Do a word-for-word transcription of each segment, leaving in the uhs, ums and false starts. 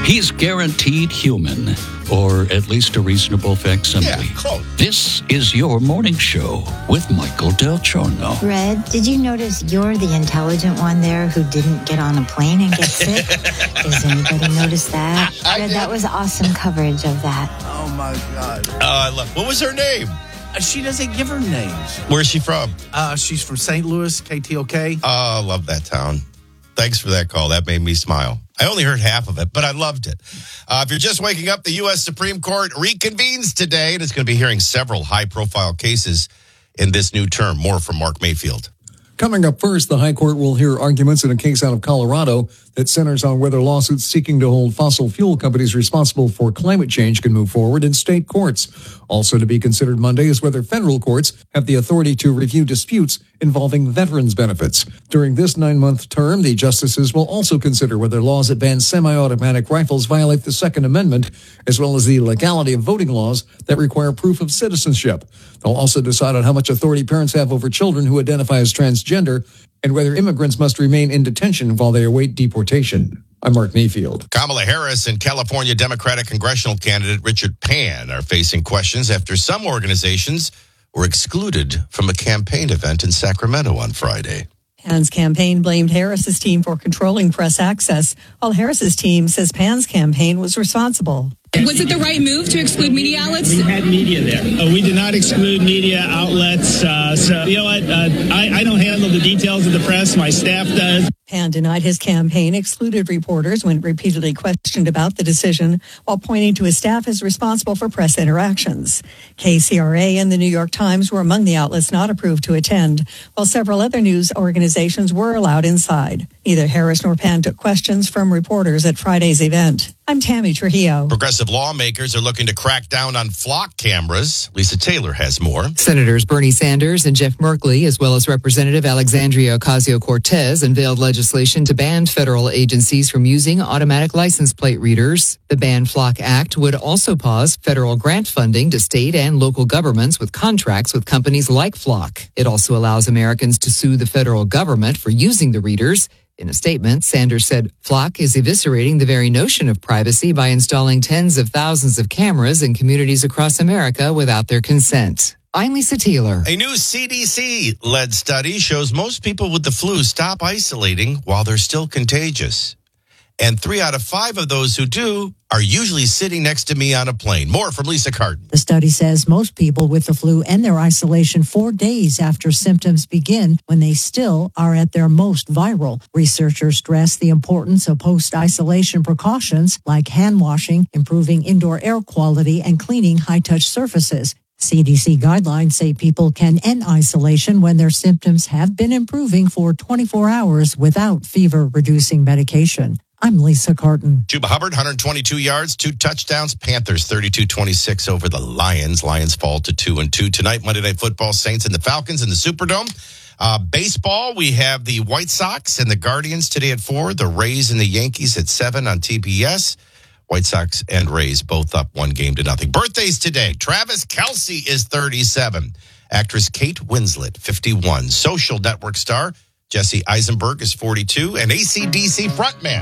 He's guaranteed human, or at least a reasonable facsimile. Yeah, close. This is your morning show with Michael Del Giorno. Red, did you notice you're the intelligent one there who didn't get on a plane and get sick? Does anybody notice that? I Red, did. that was awesome coverage of that. Oh, my God. Oh, I love. What was her name? Uh, She doesn't give her names. Where's she from? Uh, she's from Saint Louis, K T O K. Oh, I love that town. Thanks for that call. That made me smile. I only heard half of it, but I loved it. Uh, if you're just waking up, the U S Supreme Court reconvenes today, and it's going to be hearing several high-profile cases in this new term. More from Mark Mayfield. Coming up first, the High Court will hear arguments in a case out of Colorado that centers on whether lawsuits seeking to hold fossil fuel companies responsible for climate change can move forward in state courts. Also to be considered Monday is whether federal courts have the authority to review disputes involving veterans' benefits. During this nine-month term, the justices will also consider whether laws that ban semi-automatic rifles violate the Second Amendment, as well as the legality of voting laws that require proof of citizenship. They'll also decide on how much authority parents have over children who identify as transgender and whether immigrants must remain in detention while they await deportation. I'm Mark Mayfield. Kamala Harris and California Democratic congressional candidate Richard Pan are facing questions after some organizations were excluded from a campaign event in Sacramento on Friday. Pan's campaign blamed Harris's team for controlling press access, while Harris's team says Pan's campaign was responsible. Was it the right move to exclude media outlets? We had media there. Uh, we did not exclude media outlets. Uh, so, you know what? Uh, I, I don't handle the details of the press. My staff does. Pan denied his campaign excluded reporters when repeatedly questioned about the decision, while pointing to his staff as responsible for press interactions. K C R A and the New York Times were among the outlets not approved to attend, while several other news organizations were allowed inside. Neither Harris nor Pan took questions from reporters at Friday's event. I'm Tammy Trujillo. Progressive lawmakers are looking to crack down on flock cameras. Lisa Taylor has more. Senators Bernie Sanders and Jeff Merkley, as well as Representative Alexandria Ocasio-Cortez, unveiled legislation to ban federal agencies from using automatic license plate readers. The Ban Flock Act would also pause federal grant funding to state and local governments with contracts with companies like Flock. It also allows Americans to sue the federal government for using the readers. In a statement, Sanders said Flock is eviscerating the very notion of privacy by installing tens of thousands of cameras in communities across America without their consent. I'm Lisa Taylor. A new C D C-led study shows most people with the flu stop isolating while they're still contagious. And three out of five of those who do are usually sitting next to me on a plane. More from Lisa Carden. The study says most people with the flu end their isolation four days after symptoms begin when they still are at their most viral. Researchers stress the importance of post-isolation precautions like hand washing, improving indoor air quality, and cleaning high-touch surfaces. C D C guidelines say people can end isolation when their symptoms have been improving for twenty-four hours without fever-reducing medication. I'm Lisa Carton. Chuba Hubbard, one hundred twenty-two yards, two touchdowns. Panthers thirty-two twenty-six over the Lions. Lions fall to two and two tonight. Monday Night Football, Saints and the Falcons in the Superdome. Uh, baseball, we have the White Sox and the Guardians today at four. The Rays and the Yankees at seven on T B S. White Sox and Rays both up one game to nothing. Birthdays today. Travis Kelce is thirty-seven. Actress Kate Winslet, fifty-one. Social Network star Jesse Eisenberg is forty-two. And A C D C frontman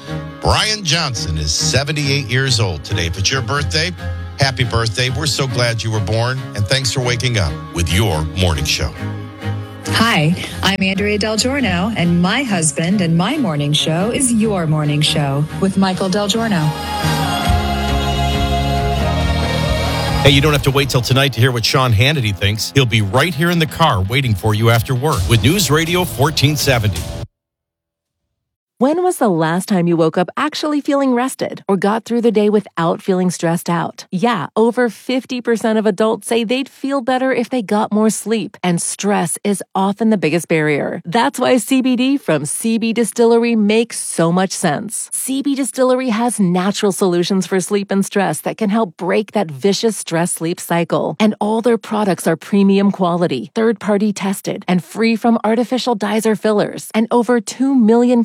Brian Johnson is seventy-eight years old today. If it's your birthday, happy birthday. We're so glad you were born. And thanks for waking up with your morning show. Hi, I'm Andrea Del Giorno, and my husband and my morning show is your morning show with Michael Del Giorno. Hey, you don't have to wait till tonight to hear what Sean Hannity thinks. He'll be right here in the car waiting for you after work with News Radio fourteen seventy. When was the last time you woke up actually feeling rested or got through the day without feeling stressed out? Yeah, over fifty percent of adults say they'd feel better if they got more sleep, and stress is often the biggest barrier. That's why C B D from C B Distillery makes so much sense. C B Distillery has natural solutions for sleep and stress that can help break that vicious stress-sleep cycle. And all their products are premium quality, third-party tested, and free from artificial dyes or fillers. And over two million customers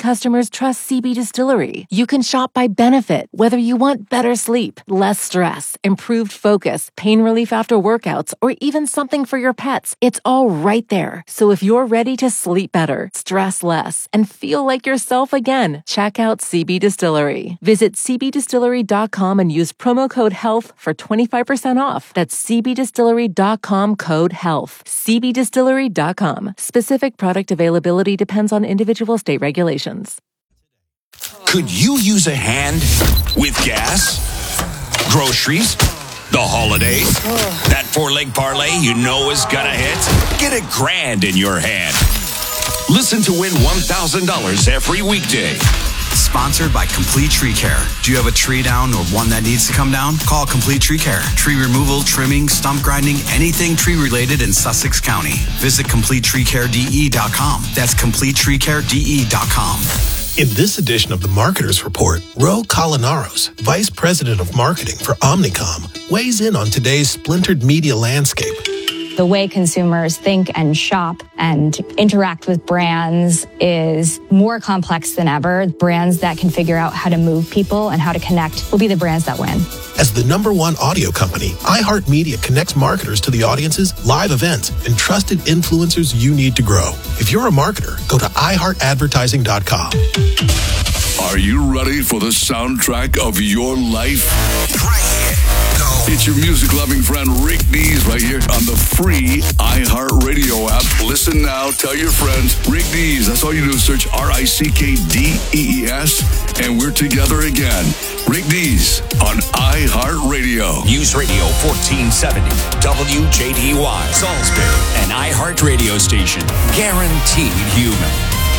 customers trust C B Distillery. You can shop by benefit, whether you want better sleep, less stress, improved focus, pain relief after workouts, or even something for your pets. It's all right there. So if you're ready to sleep better, stress less, and feel like yourself again, check out C B Distillery. Visit c b distillery dot com and use promo code HEALTH for twenty-five percent off. That's c b distillery dot com code HEALTH. c b distillery dot com. Specific product availability depends on individual state regulations. Could you use a hand with gas, groceries, the holidays? That four-leg parlay you know is gonna hit? Get a grand in your hand. Listen to win one thousand dollars every weekday. Sponsored by Complete Tree Care. Do you have a tree down or one that needs to come down? Call Complete Tree Care. Tree removal, trimming, stump grinding, anything tree related in Sussex County. Visit complete tree care d e dot com. That's complete tree care d e dot com. In this edition of the Marketers Report, Ro Colinaros, Vice President of Marketing for Omnicom, weighs in on today's splintered media landscape. The way consumers think and shop and interact with brands is more complex than ever. Brands that can figure out how to move people and how to connect will be the brands that win. As the number one audio company, iHeartMedia connects marketers to the audiences, live events, and trusted influencers you need to grow. If you're a marketer, go to i heart advertising dot com. Are you ready for the soundtrack of your life? Right here. Go. It's your music-loving friend Rick Dees right here on the free iHeartRadio app. Listen now. Tell your friends. Rick Dees. That's all you do is search R I C K D E E S, and we're together again. Rick Dees on iHeartRadio. News Radio fourteen seventy, W J D Y, Salisbury, an iHeartRadio station. Guaranteed human.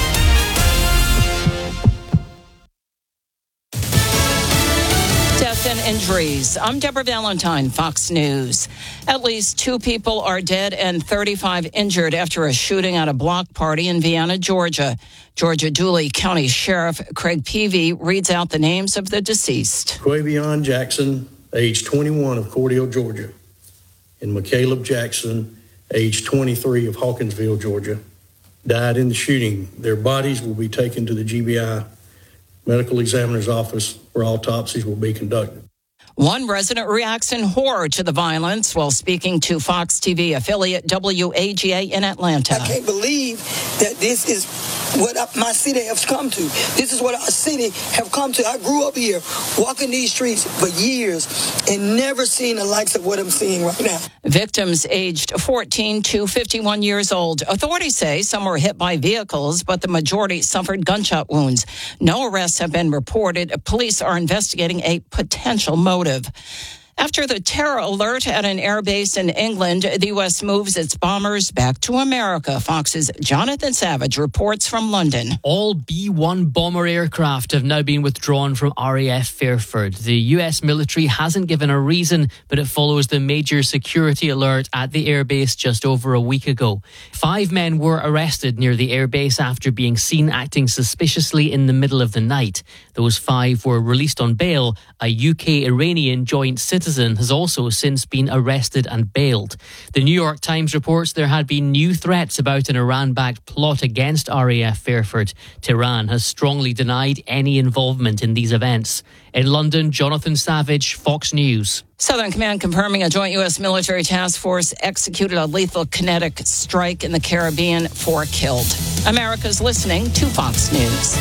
Death and injuries. I'm Deborah Valentine, Fox News. At least two people are dead and thirty-five injured after a shooting at a block party in Vienna, Georgia. Georgia Dooley County Sheriff Craig Peavy reads out the names of the deceased. Quavion Jackson, age twenty-one, of Cordele, Georgia, and McCaleb Jackson, age twenty-three, of Hawkinsville, Georgia, died in the shooting. Their bodies will be taken to the G B I Medical Examiner's Office, where autopsies will be conducted. One resident reacts in horror to the violence while speaking to Fox T V affiliate W A G A in Atlanta. I can't believe that this is what my city has come to. This is what our city have come to. I grew up here, walking these streets for years, and never seen the likes of what I'm seeing right now. Victims aged fourteen to fifty-one years old. Authorities say some were hit by vehicles, but the majority suffered gunshot wounds. No arrests have been reported. Police are investigating a potential motive. After the terror alert at an airbase in England, the U S moves its bombers back to America. Fox's Jonathan Savage reports from London. All B one bomber aircraft have now been withdrawn from R A F Fairford. The U S military hasn't given a reason, but it follows the major security alert at the airbase just over a week ago. Five men were arrested near the airbase after being seen acting suspiciously in the middle of the night. Those five were released on bail. A U K-Iranian joint citizen has also since been arrested and bailed. The New York Times reports there had been new threats about an Iran-backed plot against R A F Fairford. Tehran has strongly denied any involvement in these events. In London, Jonathan Savage, Fox News. Southern Command confirming a joint U S military task force executed a lethal kinetic strike in the Caribbean, four killed. America's listening to Fox News.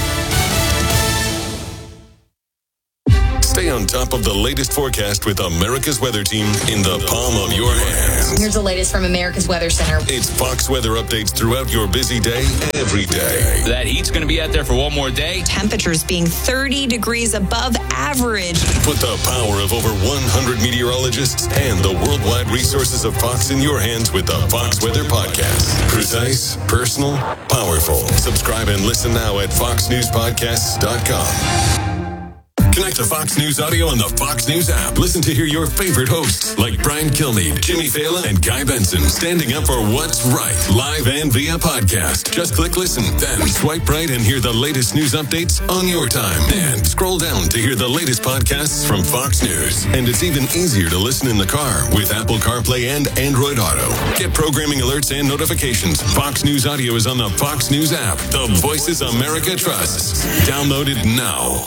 Stay on top of the latest forecast with America's Weather Team in the palm of your hand. Here's the latest from America's Weather Center. It's Fox weather updates throughout your busy day, every day. That heat's going to be out there for one more day. Temperatures being thirty degrees above average. Put the power of over one hundred meteorologists and the worldwide resources of Fox in your hands with the Fox Weather Podcast. Precise, personal, powerful. Subscribe and listen now at fox news podcasts dot com. Connect Subscribe to Fox News Audio on the Fox News app. Listen to hear your favorite hosts like Brian Kilmeade, Jimmy Fallon, and Guy Benson standing up for what's right, live and via podcast. Just click listen, then swipe right and hear the latest news updates on your time. And scroll down to hear the latest podcasts from Fox News. And it's even easier to listen in the car with Apple CarPlay and Android Auto. Get programming alerts and notifications. Fox News Audio is on the Fox News app. The voices America trusts. Download it now.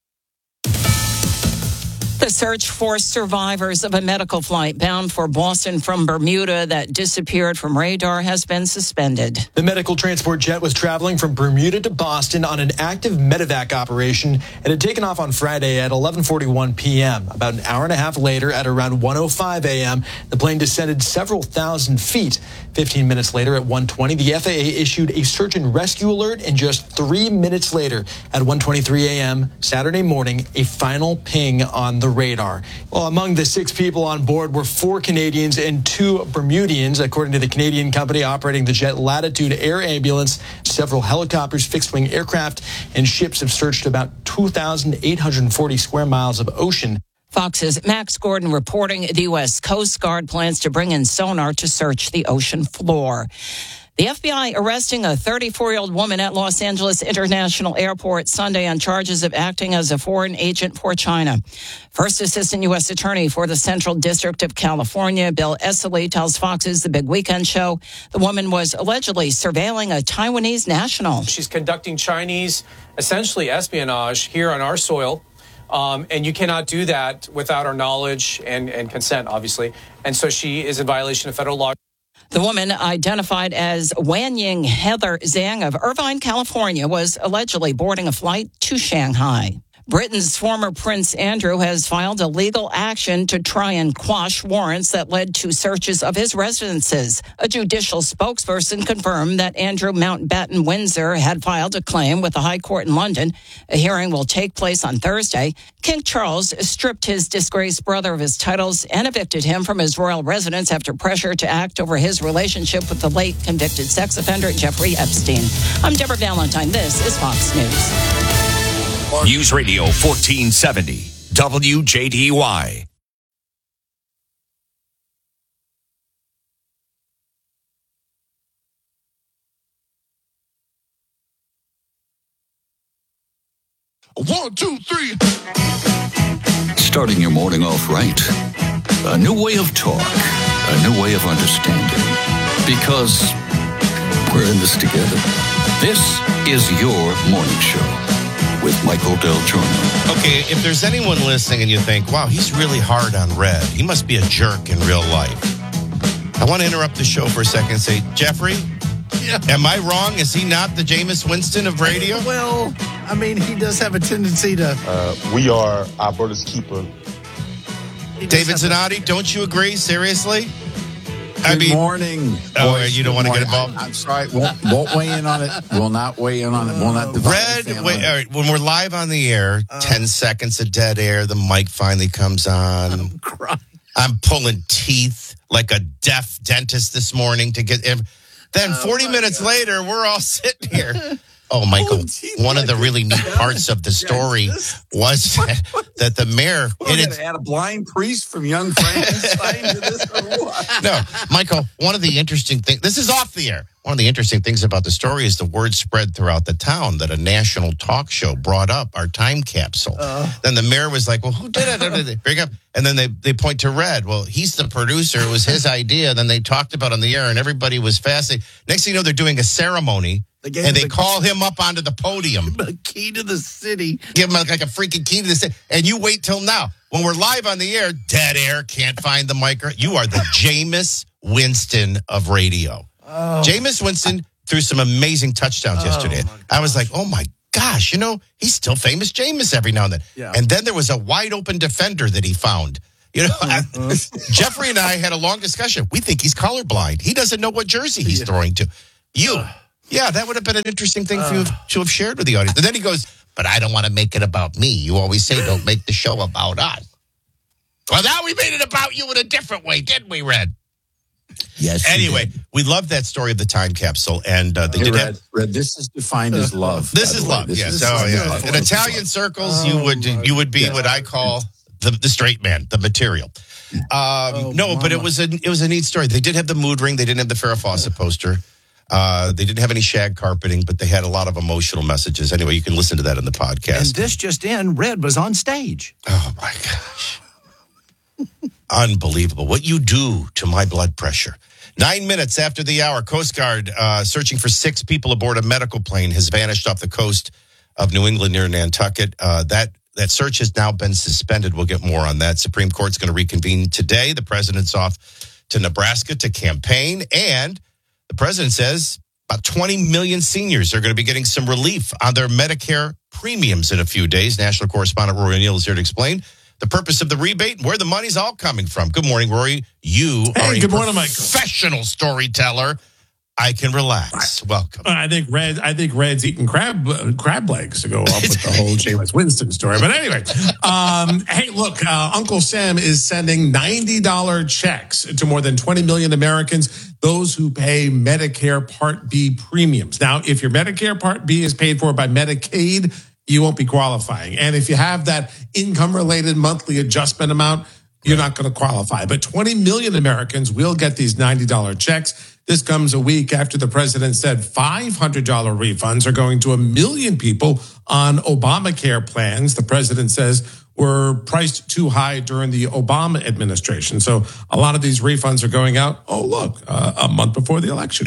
The search for survivors of a medical flight bound for Boston from Bermuda that disappeared from radar has been suspended. The medical transport jet was traveling from Bermuda to Boston on an active medevac operation and had taken off on Friday at eleven forty-one p.m. About an hour and a half later, at around one oh five a.m., the plane descended several thousand feet. fifteen minutes later, at one twenty, the F A A issued a search and rescue alert, and just three minutes later, at one twenty-three a.m. Saturday morning, a final ping on the radar. Well, among the six people on board were four Canadians and two Bermudians, according to the Canadian company operating the jet, Latitude Air Ambulance. Several helicopters, fixed-wing aircraft, and ships have searched about two thousand eight hundred forty square miles of ocean. Fox's Max Gordon reporting the U S Coast Guard plans to bring in sonar to search the ocean floor. The F B I arresting a thirty-four-year-old woman at Los Angeles International Airport Sunday on charges of acting as a foreign agent for China. First Assistant U S Attorney for the Central District of California, Bill Esseley, tells Fox's The Big Weekend Show the woman was allegedly surveilling a Taiwanese national. She's conducting Chinese, essentially, espionage here on our soil. Um, and you cannot do that without our knowledge and, and consent, obviously. And so she is in violation of federal law. The woman, identified as Wanying Heather Zhang of Irvine, California, was allegedly boarding a flight to Shanghai. Britain's former Prince Andrew has filed a legal action to try and quash warrants that led to searches of his residences. A judicial spokesperson confirmed that Andrew Mountbatten Windsor had filed a claim with the High Court in London. A hearing will take place on Thursday. King Charles stripped his disgraced brother of his titles and evicted him from his royal residence after pressure to act over his relationship with the late convicted sex offender Jeffrey Epstein. I'm Deborah Valentine. This is Fox News. News Radio fourteen seventy, W J D Y. One, two, three. Starting your morning off right. A new way of talk. A new way of understanding. Because we're in this together. This is your morning show with Michael Del Giorno. Okay, if there's anyone listening and you think, wow, he's really hard on Red. He must be a jerk in real life. I want to interrupt the show for a second and say, Jeffrey, yeah. Am I wrong? Is he not the Jameis Winston of radio? Well, I mean, he does have a tendency to... Uh, we are Alberta's keeper. David Zanotti, don't you agree? Seriously? Good I mean, morning. Oh, boys. you don't want to get involved? I'm, I'm sorry. Won't, won't weigh in on it. Will not weigh in on it. Will not divide Red, wait, all right, when we're live on the air, uh, ten seconds of dead air, the mic finally comes on. I'm crying. I'm pulling teeth like a deaf dentist this morning to get... Then forty oh minutes God. later, we're all sitting here. Oh, Michael, oh, one of the really neat parts of the story was that, that the mayor... We're going to add a blind priest from Young Frankenstein to this or what? No, Michael, one of the interesting things... This is off the air. One of the interesting things about the story is the word spread throughout the town that a national talk show brought up our time capsule. Uh, then the mayor was like, well, who did it? Bring up. And then they, they point to Red. Well, he's the producer. It was his idea. Then they talked about it on the air, and everybody was fascinated. Next thing you know, they're doing a ceremony, and they the call key. him up onto the podium. A key to the city. Give him like a freaking key to the city. And you wait till now. When we're live on the air, dead air, can't find the mic. You are the Jameis Winston of radio. Oh. Jameis Winston threw some amazing touchdowns oh, yesterday. I was like, oh, my gosh, you know, he's still famous Jameis every now and then. Yeah. And then there was a wide open defender that he found. You know, mm-hmm. I, Jeffrey and I had a long discussion. We think he's colorblind. He doesn't know what jersey he's yeah. throwing to. You, yeah, that would have been an interesting thing uh. for you to have shared with the audience. And then he goes, but I don't want to make it about me. You always say don't make the show about us. Well, now we made it about you in a different way, didn't we, Red? Yes. Anyway, we love that story of the time capsule, and uh, they Hey, did Red, have. Red, this is defined as love. This by is the way. love. This Yes. is- Oh, this is yeah. love. In Italian circles, you would you would be what I call the, the straight man, the material. Um, Oh, no, but it mama. was a it was a neat story. They did have the mood ring. They didn't have the Farrah Fawcett poster. Uh, they didn't have any shag carpeting, but they had a lot of emotional messages. Anyway, you can listen to that in the podcast. And this just in, Red was on stage. Oh, my gosh. Unbelievable. What you do to my blood pressure. Nine minutes after the hour, Coast Guard uh, searching for six people aboard a medical plane has vanished off the coast of New England near Nantucket. Uh, that, that search has now been suspended. We'll get more on that. Supreme Court's going to reconvene today. The president's off to Nebraska to campaign. And the president says about twenty million seniors are going to be getting some relief on their Medicare premiums in a few days. National correspondent Rory O'Neill is here to explain the purpose of the rebate and where the money's all coming from. Good morning, Rory. You Hey, are a good morning, Michael. professional storyteller. I can relax. Welcome. I think Red. I think Red's eating crab uh, crab legs to go up with the whole Jameis Winston story. But anyway, um, hey, look, uh, Uncle Sam is sending ninety dollars checks to more than twenty million Americans, those who pay Medicare Part B premiums. Now, if your Medicare Part B is paid for by Medicaid, you won't be qualifying. And if you have that income-related monthly adjustment amount, you're not going to qualify. But twenty million Americans will get these ninety dollars checks. This comes a week after the president said five hundred dollars refunds are going to a million people on Obamacare plans. The president says were priced too high during the Obama administration. So a lot of these refunds are going out, oh, look, uh, a month before the election.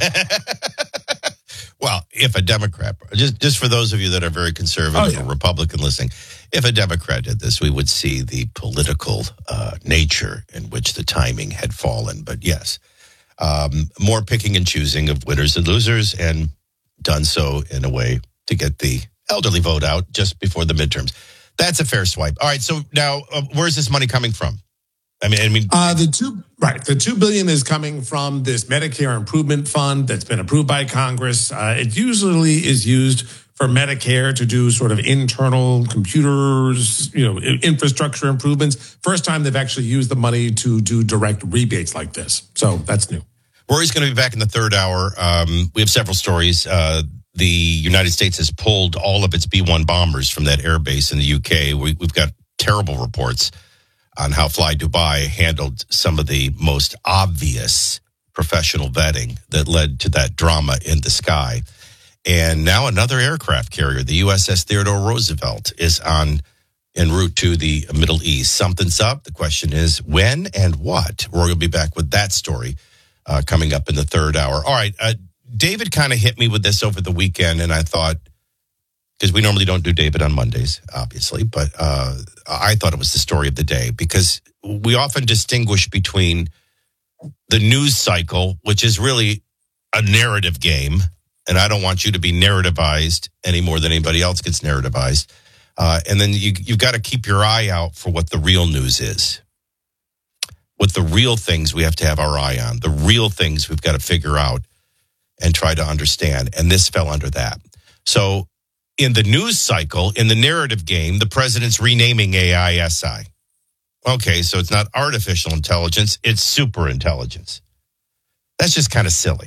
Well, if a Democrat, just just for those of you that are very conservative Oh, yeah. or Republican listening, if a Democrat did this, we would see the political uh, nature in which the timing had fallen. But yes, um, more picking and choosing of winners and losers, and done so in a way to get the elderly vote out just before the midterms. That's a fair swipe. All right, so now uh, where's this money coming from? I mean, I mean, Uh, the two right, the two billion is coming from this Medicare Improvement Fund that's been approved by Congress. Uh, it usually is used for Medicare to do sort of internal computers, you know, i- infrastructure improvements. First time they've actually used the money to do direct rebates like this. So that's new. Rory's going to be back in the third hour. Um, we have several stories. Uh, the United States has pulled all of its B one bombers from that air base in the U K. We, we've got terrible reports on how Fly Dubai handled some of the most obvious professional vetting that led to that drama in the sky. And now another aircraft carrier, the U S S Theodore Roosevelt, is on en route to the Middle East. Something's up. The question is when and what? Rory will be back with that story uh, coming up in the third hour. All right. Uh, David kind of hit me with this over the weekend, and I thought, because we normally don't do David on Mondays, obviously, but uh, I thought it was the story of the day, because we often distinguish between the news cycle, which is really a narrative game, and I don't want you to be narrativized any more than anybody else gets narrativized. Uh, and then you, you've got to keep your eye out for what the real news is, what the real things we have to have our eye on, the real things we've got to figure out and try to understand. And this fell under that. So in the news cycle, in the narrative game, the president's renaming A I S I. Okay, so it's not artificial intelligence, it's super intelligence. That's just kind of silly.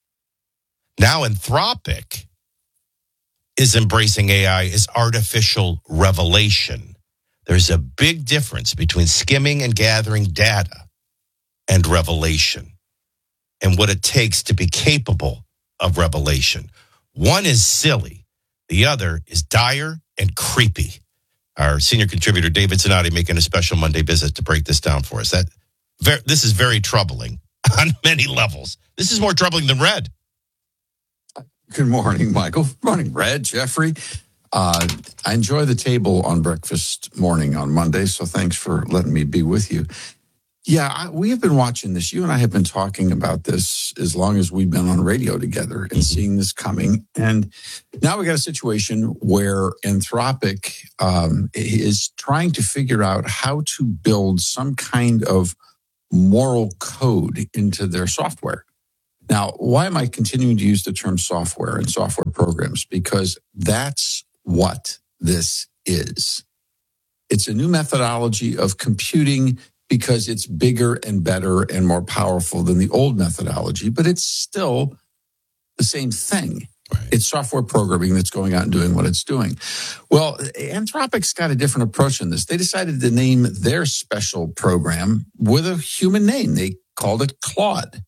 Now Anthropic is embracing A I as artificial revelation. There's a big difference between skimming and gathering data and revelation, and what it takes to be capable of revelation. One is silly. The other is dire and creepy. Our senior contributor, David Zanotti, making a special Monday visit to break this down for us. That ver- This is very troubling on many levels. This is more troubling than Red. Good morning, Michael. Good morning, Red, Jeffrey. Uh, I enjoy the table on breakfast morning on Monday, so thanks for letting me be with you. Yeah, I, we have been watching this. You and I have been talking about this as long as we've been on radio together and seeing this coming. And now we got a situation where Anthropic um, is trying to figure out how to build some kind of moral code into their software. Now, why am I continuing to use the term software and software programs? Because that's what this is. It's a new methodology of computing because it's bigger and better and more powerful than the old methodology, but it's still the same thing. Right. It's software programming that's going out and doing what it's doing. Well, Anthropic's got a different approach in this. They decided to name their special program with a human name. They called it Claude.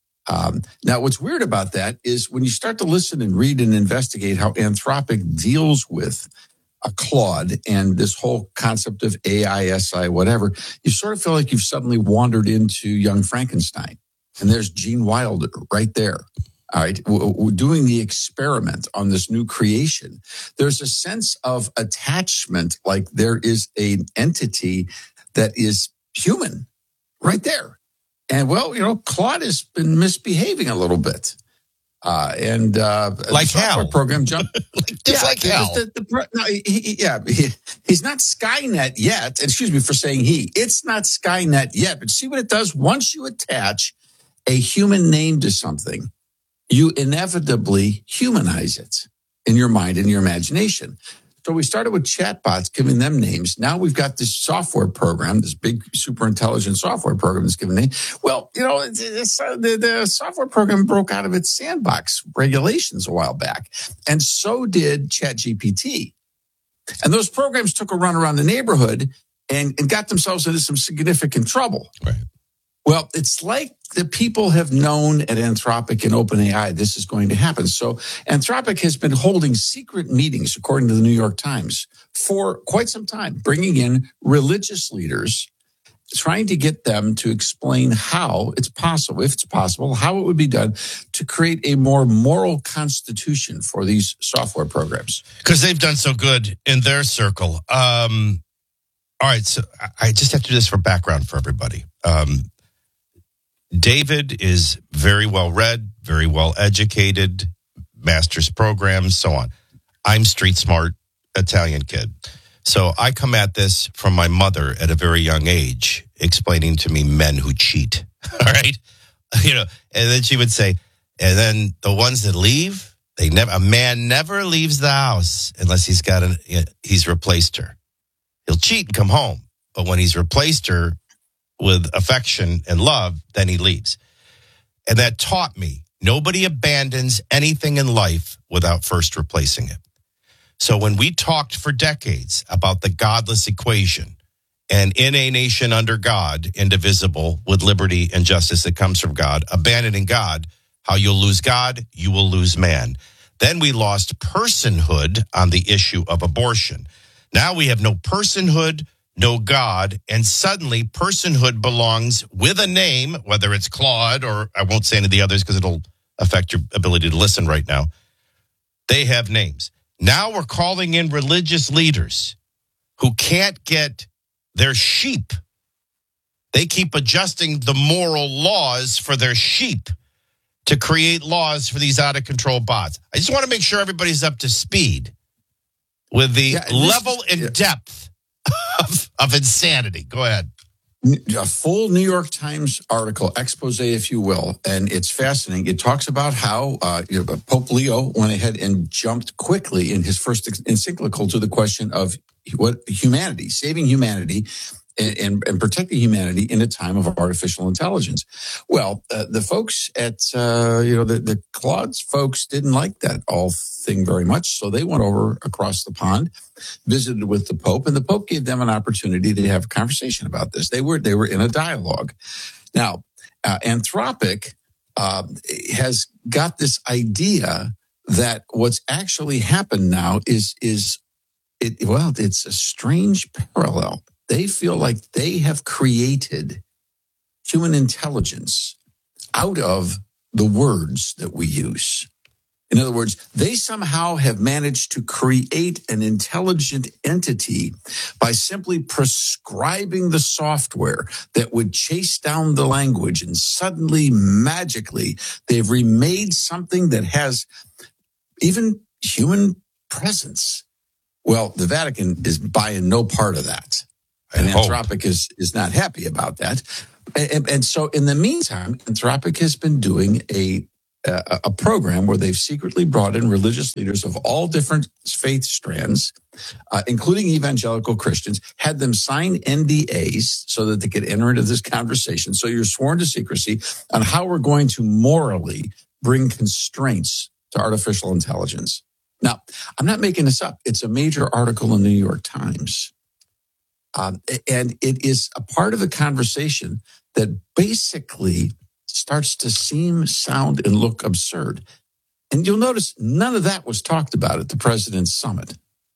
Um, now, what's weird about that is when you start to listen and read and investigate how Anthropic deals with a Claude and this whole concept of A I, S I, whatever, you sort of feel like you've suddenly wandered into Young Frankenstein. And there's Gene Wilder right there. All right, we're doing the experiment on this new creation. There's a sense of attachment, like there is an entity that is human right there. And, well, you know, Claude has been misbehaving a little bit. Uh, and uh, like the software hell. program jumped. Just yeah, like hell. The, the, the, no, he, he, yeah, he, he's not Skynet yet. Excuse me for saying he. It's not Skynet yet. But see what it does? Once you attach a human name to something, you inevitably humanize it in your mind and your imagination. So we started with chatbots, giving them names. Now we've got this software program, this big super intelligent software program that's given names. Well, you know, it's, it's, uh, the, the software program broke out of its sandbox regulations a while back. And so did ChatGPT. And those programs took a run around the neighborhood and, and got themselves into some significant trouble. Right. Well, it's like the people have known at Anthropic and OpenAI this is going to happen. So Anthropic has been holding secret meetings, according to the New York Times, for quite some time, bringing in religious leaders, trying to get them to explain how it's possible, if it's possible, how it would be done to create a more moral constitution for these software programs. Because they've done so good in their circle. Um, all right, so I just have to do this for background for everybody. Um, David is very well read, very well educated, master's programs, so on. I'm street smart Italian kid. So I come at this from my mother at a very young age, explaining to me men who cheat. All right. You know, and then she would say, and then the ones that leave, they never, a man never leaves the house unless he's got an, he's replaced her. He'll cheat and come home. But when he's replaced her with affection and love, then he leaves. And that taught me nobody abandons anything in life without first replacing it. So when we talked for decades about the godless equation and in a nation under God, indivisible with liberty and justice that comes from God, abandoning God, how you'll lose God, you will lose man. Then we lost personhood on the issue of abortion. Now we have no personhood, no God, and suddenly personhood belongs with a name, whether it's Claude or I won't say any of the others because it'll affect your ability to listen right now. They have names. Now we're calling in religious leaders who can't get their sheep. They keep adjusting the moral laws for their sheep to create laws for these out-of-control bots. I just want to make sure everybody's up to speed with the yeah, level and yeah. depth Of, of insanity. Go ahead. A full New York Times article, expose, if you will, and it's fascinating. It talks about how uh, you know, Pope Leo went ahead and jumped quickly in his first encyclical to the question of what humanity, saving humanity, and, and, and protecting humanity in a time of artificial intelligence. Well, uh, the folks at uh, you know the, the Claude's folks didn't like that all thing very much, so they went over across the pond, visited with the Pope, and the Pope gave them an opportunity to have a conversation about this. They were they were in a dialogue. Now, uh, Anthropic uh, has got this idea that what's actually happened now is is it well, it's a strange parallel. They feel like they have created human intelligence out of the words that we use. In other words, they somehow have managed to create an intelligent entity by simply prescribing the software that would chase down the language, and suddenly, magically, they've remade something that has even human presence. Well, the Vatican is buying no part of that. And Anthropic is, is not happy about that. And, and so in the meantime, Anthropic has been doing a a, a program where they've secretly brought in religious leaders of all different faith strands, uh, including evangelical Christians, had them sign N D As so that they could enter into this conversation. So you're sworn to secrecy on how we're going to morally bring constraints to artificial intelligence. Now, I'm not making this up. It's a major article in the New York Times. Um, and it is a part of the conversation that basically starts to seem, sound, and look absurd. And you'll notice none of that was talked about at the president's summit.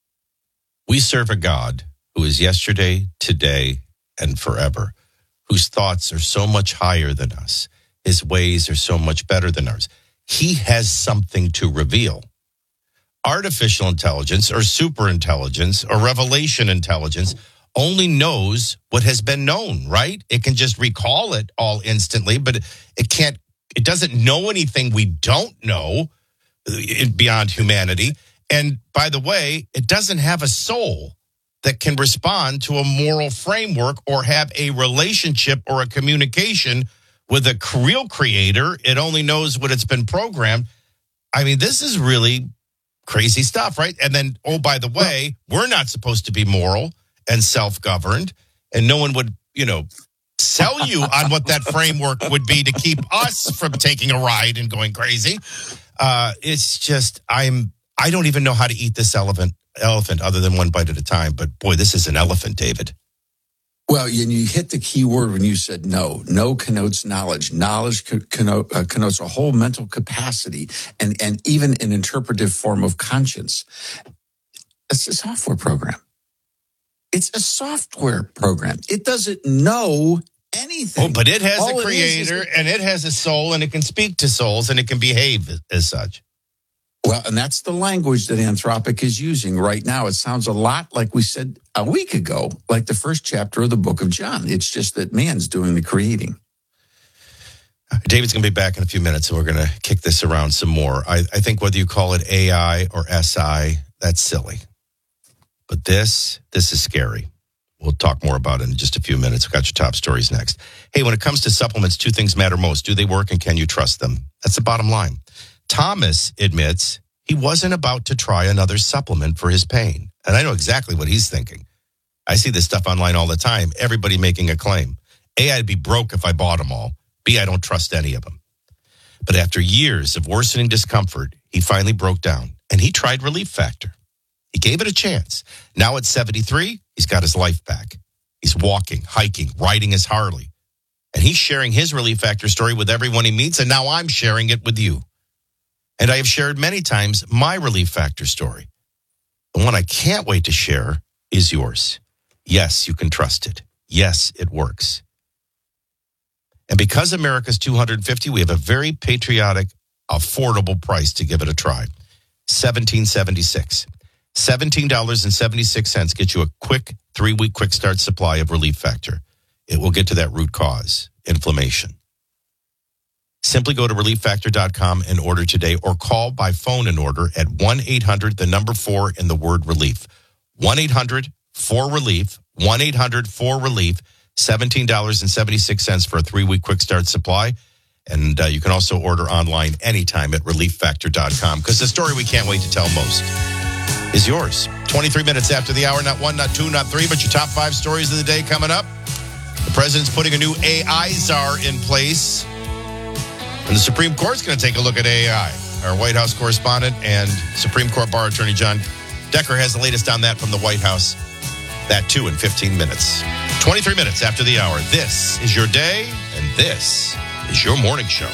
We serve a God who is yesterday, today, and forever, whose thoughts are so much higher than us. His ways are so much better than ours. He has something to reveal. Artificial intelligence or super intelligence or revelation intelligence only knows what has been known, right? It can just recall it all instantly, but it can't, it doesn't know anything we don't know beyond humanity. And by the way, it doesn't have a soul that can respond to a moral framework or have a relationship or a communication with a real creator. It only knows what it's been programmed. I mean, this is really crazy stuff, right? And then, oh, by the way, we're not supposed to be moral and self-governed, and no one would, you know, sell you on what that framework would be to keep us from taking a ride and going crazy. Uh, it's just, I'm, I don't even know how to eat this elephant, elephant other than one bite at a time. But boy, this is an elephant, David. Well, and you hit the key word when you said no. No connotes knowledge. Knowledge connote, uh, connotes a whole mental capacity and, and even an interpretive form of conscience. It's a software program. It's a software program. It doesn't know anything. Oh, but it has All a creator, it is, is, and it has a soul, and it can speak to souls, and it can behave as such. Well, and that's the language that Anthropic is using right now. It sounds a lot like we said a week ago, like the first chapter of the book of John. It's just that man's doing the creating. David's going to be back in a few minutes, and we're going to kick this around some more. I, I think whether you call it A I or S I, that's silly. But this, this is scary. We'll talk more about it in just a few minutes. We've got your top stories next. Hey, when it comes to supplements, two things matter most. Do they work, and can you trust them? That's the bottom line. Thomas admits he wasn't about to try another supplement for his pain. And I know exactly what he's thinking. I see this stuff online all the time. Everybody making a claim. A, I'd be broke if I bought them all. B, I don't trust any of them. But after years of worsening discomfort, he finally broke down, and he tried Relief Factor. He gave it a chance. Now at seventy-three, he's got his life back. He's walking, hiking, riding his Harley. And he's sharing his Relief Factor story with everyone he meets, and now I'm sharing it with you. And I have shared many times my Relief Factor story. The one I can't wait to share is yours. Yes, you can trust it. Yes, it works. And because America's two hundred fifty, we have a very patriotic, affordable price to give it a try. seventeen seventy-six. seventeen dollars and seventy-six cents gets you a quick three-week quick start supply of Relief Factor. It will get to that root cause, inflammation. Simply go to relief factor dot com and order today, or call by phone and order at one eight hundred, the number four, and the word relief. one eight hundred four relief, one eight hundred four relief, seventeen dollars and seventy-six cents for a three-week quick start supply. And uh, you can also order online anytime at relief factor dot com, because the story we can't wait to tell most is yours. twenty-three minutes after the hour, not one, not two, not three, but your top five stories of the day coming up. The president's putting a new A I czar in place. And the Supreme Court's going to take a look at A I. Our White House correspondent and Supreme Court Bar Attorney John Decker has the latest on that from the White House. That, too, in fifteen minutes. twenty-three minutes after the hour. This is your day, and this is your morning show.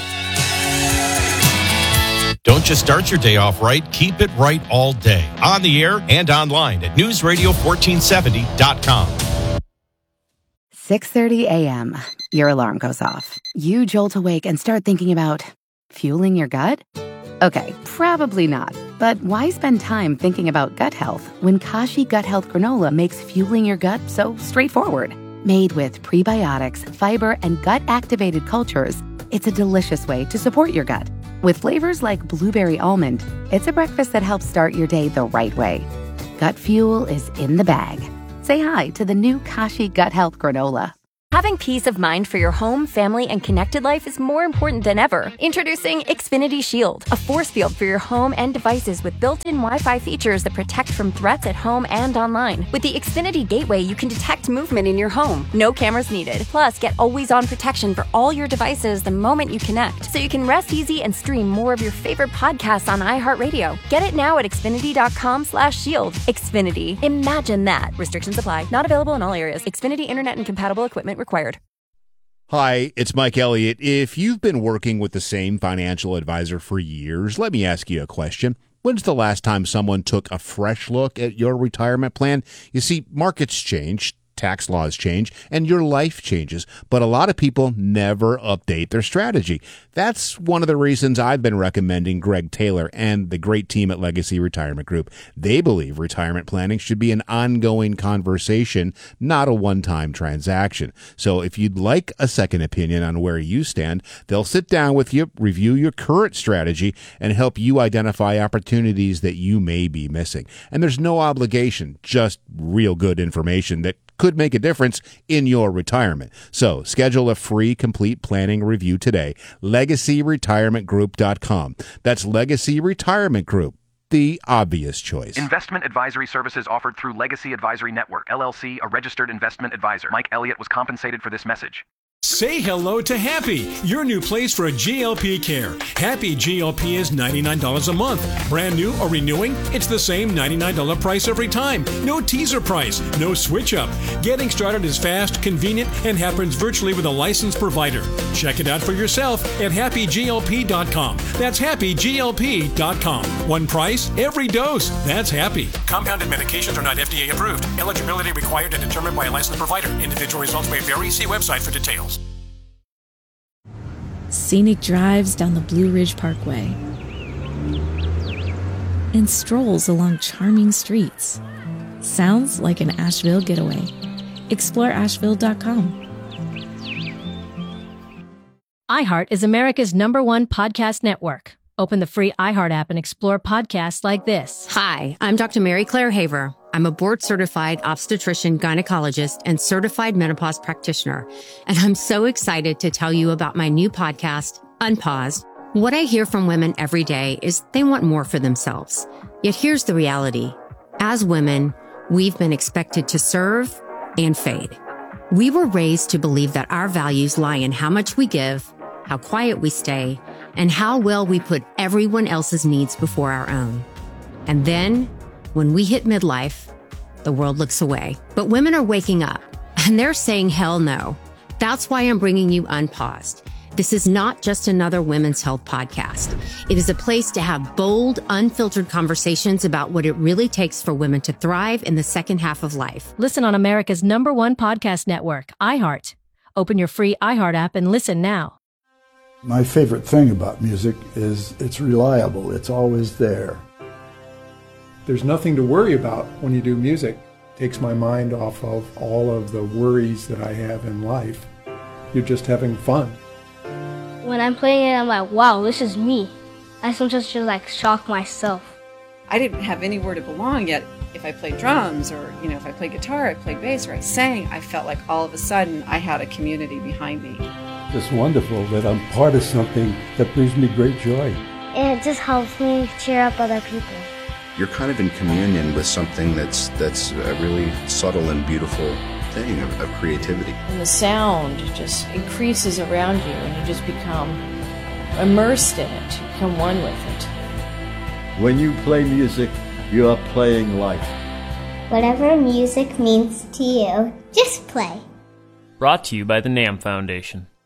Don't just start your day off right. Keep it right all day. On the air and online at news radio fourteen seventy dot com. six thirty a.m. Your alarm goes off. You jolt awake and start thinking about fueling your gut? Okay, probably not. But why spend time thinking about gut health when Kashi Gut Health Granola makes fueling your gut so straightforward? Made with prebiotics, fiber, and gut-activated cultures, it's a delicious way to support your gut. With flavors like blueberry almond, it's a breakfast that helps start your day the right way. Gut fuel is in the bag. Say hi to the new Kashi Gut Health Granola. Having peace of mind for your home, family, and connected life is more important than ever. Introducing Xfinity Shield, a force field for your home and devices with built-in Wi-Fi features that protect from threats at home and online. With the Xfinity Gateway, you can detect movement in your home. No cameras needed. Plus, get always-on protection for all your devices the moment you connect, so you can rest easy and stream more of your favorite podcasts on iHeartRadio. Get it now at Xfinity.com slash shield. Xfinity. Imagine that. Restrictions apply. Not available in all areas. Xfinity Internet and compatible equipment required. Hi, it's Mike Elliott. If you've been working with the same financial advisor for years, let me ask you a question. When's the last time someone took a fresh look at your retirement plan? You see, markets change, tax laws change, and your life changes, but a lot of people never update their strategy. That's one of the reasons I've been recommending Greg Taylor and the great team at Legacy Retirement Group. They believe retirement planning should be an ongoing conversation, not a one-time transaction. So if you'd like a second opinion on where you stand, they'll sit down with you, review your current strategy, and help you identify opportunities that you may be missing. And there's no obligation, just real good information that could make a difference in your retirement. So schedule a free complete planning review today. legacy retirement group dot com. That's Legacy Retirement Group, the obvious choice. Investment advisory services offered through Legacy Advisory Network, L L C, a registered investment advisor. Mike Elliott was compensated for this message. Say hello to Happy, your new place for G L P care. Happy G L P is ninety-nine dollars a month. Brand new or renewing, it's the same ninety-nine dollars price every time. No teaser price, no switch up. Getting started is fast, convenient, and happens virtually with a licensed provider. Check it out for yourself at happy G L P dot com. That's happy G L P dot com. One price, every dose. That's Happy. Compounded medications are not F D A approved. Eligibility required and determined by a licensed provider. Individual results may vary. See website for details. Scenic drives down the Blue Ridge Parkway, and strolls along charming streets. Sounds like an Asheville getaway. Explore Asheville dot com. iHeart is America's number one podcast network. Open the free iHeart app and explore podcasts like this. Hi, I'm Doctor Mary Claire Haver. I'm a board-certified obstetrician, gynecologist, and certified menopause practitioner. And I'm so excited to tell you about my new podcast, Unpaused. What I hear from women every day is they want more for themselves. Yet here's the reality. As women, we've been expected to serve and fade. We were raised to believe that our values lie in how much we give, how quiet we stay, and how well we put everyone else's needs before our own. And then, when we hit midlife, the world looks away. But women are waking up, and they're saying hell no. That's why I'm bringing you Unpaused. This is not just another women's health podcast. It is a place to have bold, unfiltered conversations about what it really takes for women to thrive in the second half of life. Listen on America's number one podcast network, iHeart. Open your free iHeart app and listen now. My favorite thing about music is it's reliable. It's always there. There's nothing to worry about when you do music. It takes my mind off of all of the worries that I have in life. You're just having fun. When I'm playing it, I'm like, wow, this is me. I sometimes just like shock myself. I didn't have anywhere to belong yet. If I played drums or, you know, if I played guitar, I played bass, or I sang, I felt like all of a sudden I had a community behind me. It's wonderful that I'm part of something that brings me great joy. And it just helps me cheer up other people. You're kind of in communion with something that's that's a really subtle and beautiful thing of, of creativity. And the sound just increases around you, and you just become immersed in it. You become one with it. When you play music, you are playing life. Whatever music means to you, just play. Brought to you by the NAMM Foundation.